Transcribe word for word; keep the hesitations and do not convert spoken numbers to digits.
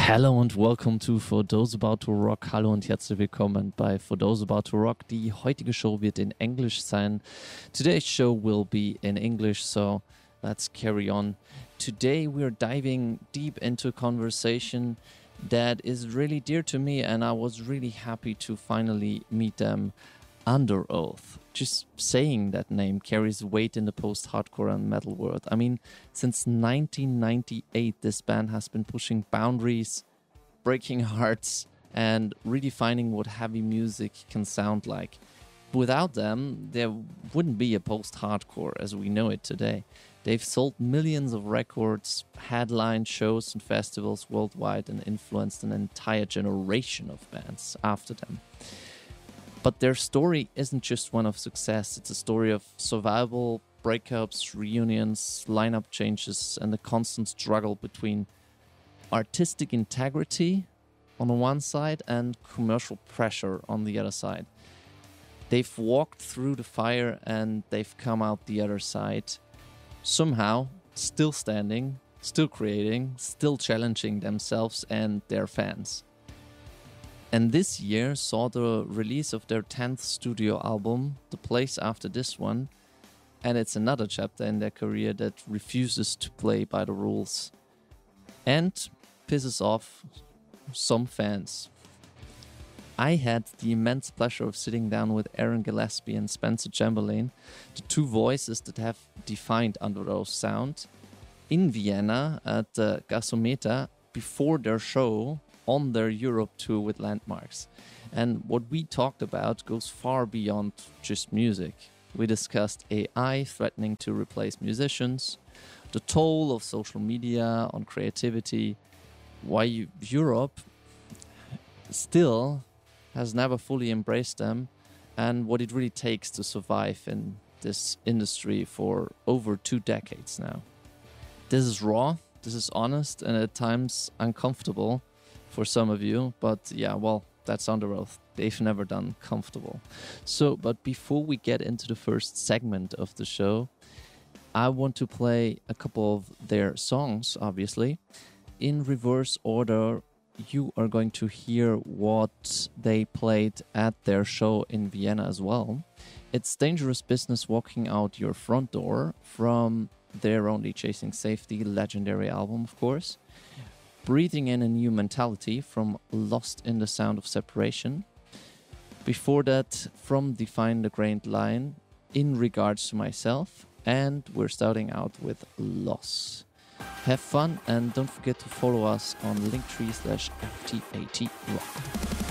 Hello und welcome to For Those About to Rock. Hallo und herzlich willkommen bei For Those About to Rock. Die heutige Show wird in Englisch sein. Today's show will be in English, so let's carry on. Today we're diving deep into a conversation that is really dear to me, and I was really happy to finally meet them. Underoath. Just saying that name carries weight in the post-hardcore and metal world. I mean, since nineteen ninety-eight, this band has been pushing boundaries, breaking hearts, and redefining what heavy music can sound like. Without them, there wouldn't be a post-hardcore as we know it today. They've sold millions of records, headlined shows and festivals worldwide, and influenced an entire generation of bands after them. But their story isn't just one of success, it's a story of survival, breakups, reunions, lineup changes, and the constant struggle between artistic integrity on the one side and commercial pressure on the other side. They've walked through the fire and they've come out the other side, somehow still standing, still creating, still challenging themselves and their fans. And this year saw the release of their tenth studio album, The Place After This One, and it's another chapter in their career that refuses to play by the rules and pisses off some fans. I had the immense pleasure of sitting down with Aaron Gillespie and Spencer Chamberlain, the two voices that have defined Underoath's sound, in Vienna at the Gasometer before their show on their Europe tour with Landmarks. And what we talked about goes far beyond just music. We discussed A I threatening to replace musicians, the toll of social media on creativity, why Europe still has never fully embraced them, and what it really takes to survive in this industry for over two decades now. This is raw, this is honest, and at times uncomfortable for some of you, but yeah, well, that's Underoath. They've never done comfortable. So, but before we get into the first segment of the show, I want to play a couple of their songs, obviously. In reverse order, you are going to hear what they played at their show in Vienna as well. It's Dangerous Business Walking Out Your Front Door from their Only Chasing Safety legendary album, of course. Breathing in a New Mentality from Lost in the Sound of Separation. Before that, from Define the Grained Line, In Regards to Myself. And we're starting out with Loss. Have fun and don't forget to follow us on linktree slash FTAT Rock.